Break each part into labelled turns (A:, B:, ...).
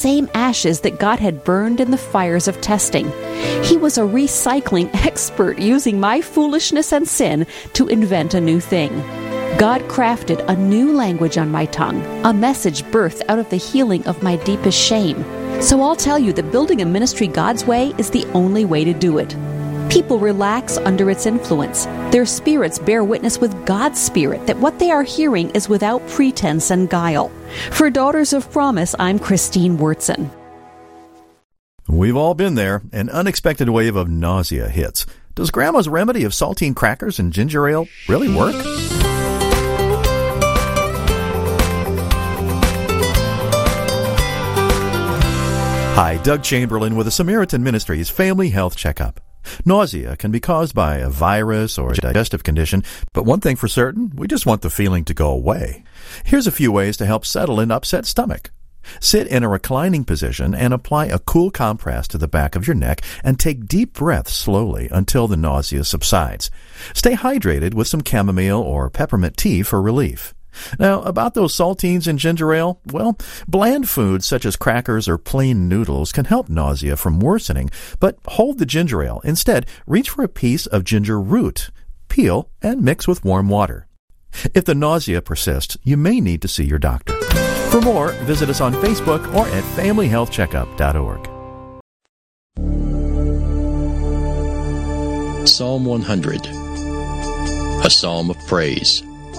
A: same ashes that God had burned in the fires of testing. He was a recycling expert, using my foolishness and sin to invent a new thing. God crafted a new language on my tongue, a message birthed out of the healing of my deepest shame. So I'll tell you that building a ministry God's way is the only way to do it. People relax under its influence. Their spirits bear witness with God's Spirit that what they are hearing is without pretense and guile. For Daughters of Promise, I'm Christine Wurtson.
B: We've all been there. An unexpected wave of nausea hits. Does Grandma's remedy of saltine crackers and ginger ale really work? Hi, Doug Chamberlain with the Samaritan Ministries Family Health Checkup. Nausea can be caused by a virus or a digestive condition, but one thing for certain, we just want the feeling to go away. Here's a few ways to help settle an upset stomach. Sit in a reclining position and apply a cool compress to the back of your neck and take deep breaths slowly until the nausea subsides. Stay hydrated with some chamomile or peppermint tea for relief. Now, about those saltines and ginger ale, well, bland foods such as crackers or plain noodles can help nausea from worsening, but hold the ginger ale. Instead, reach for a piece of ginger root, peel, and mix with warm water. If the nausea persists, you may need to see your doctor. For more, visit us on Facebook or at familyhealthcheckup.org.
C: Psalm 100, a psalm of praise.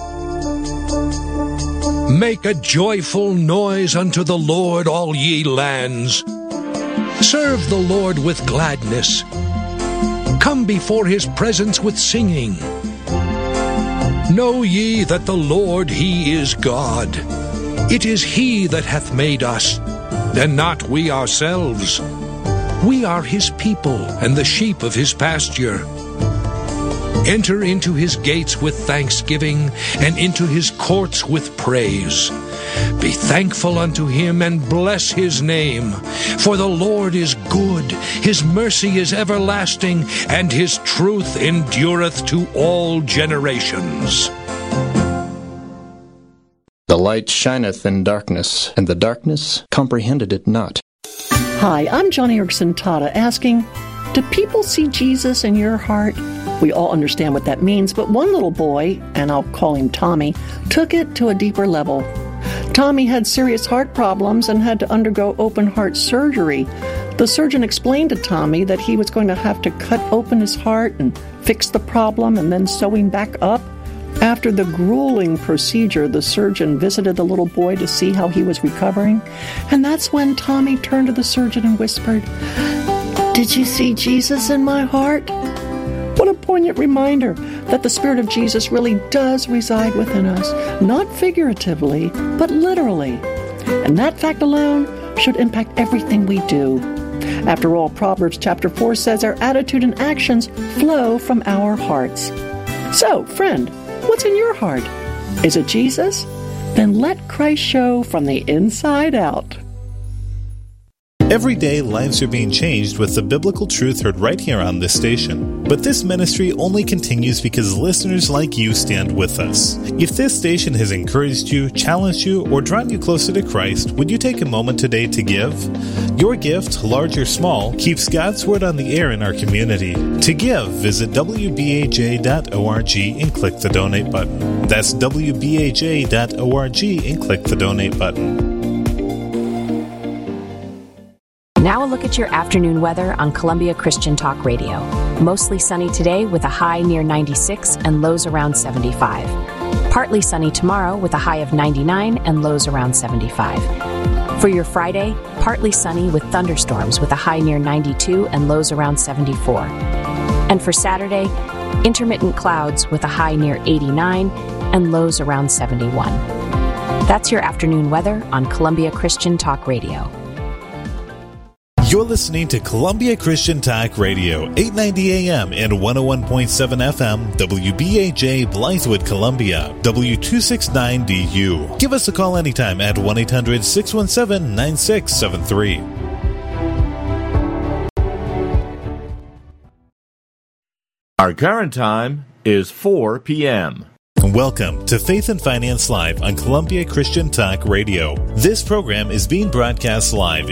D: Make a joyful noise unto the Lord, all ye lands. Serve the Lord with gladness. Come before his presence with singing. Know ye that the Lord, he is God. It is he that hath made us, and not we ourselves. We are his people, and the sheep of his pasture. Enter into his gates with thanksgiving, and into his courts with praise. Be thankful unto him, and bless his name. For the Lord is good, his mercy is everlasting, and his truth endureth to all generations.
C: The light shineth in darkness, and the darkness comprehended it not.
E: Hi, I'm Johnny Erickson Tata asking, do people see Jesus in your heart? We all understand what that means, but one little boy, and I'll call him Tommy, took it to a deeper level. Tommy had serious heart problems and had to undergo open heart surgery. The surgeon explained to Tommy that he was going to have to cut open his heart and fix the problem and then sew him back up. After the grueling procedure, the surgeon visited the little boy to see how he was recovering, and that's when Tommy turned to the surgeon and whispered, "Did you see Jesus in my heart?" What a poignant reminder that the Spirit of Jesus really does reside within us, not figuratively, but literally. And that fact alone should impact everything we do. After all, Proverbs chapter 4 says our attitude and actions flow from our hearts. So, friend, what's in your heart? Is it Jesus? Then let Christ show from the inside out.
F: Every day, lives are being changed with the biblical truth heard right here on this station. But this ministry only continues because listeners like you stand with us. If this station has encouraged you, challenged you, or drawn you closer to Christ, would you take a moment today to give? Your gift, large or small, keeps God's Word on the air in our community. To give, visit wbaj.org and click the donate button. That's wbaj.org and click the donate button.
G: Now a look at your afternoon weather on Columbia Christian Talk Radio. Mostly sunny today with a high near 96 and lows around 75. Partly sunny tomorrow with a high of 99 and lows around 75. For your Friday, partly sunny with thunderstorms with a high near 92 and lows around 74. And for Saturday, intermittent clouds with a high near 89 and lows around 71. That's your afternoon weather on Columbia Christian Talk Radio.
F: You're listening to Columbia Christian Talk Radio, 890 AM and 101.7 FM, WBAJ Blythewood, Columbia, W269DU. Give us a call anytime at 1-800-617-9673.
H: Our current time is 4 p.m.
F: Welcome to Faith and Finance Live on Columbia Christian Talk Radio. This program is being broadcast live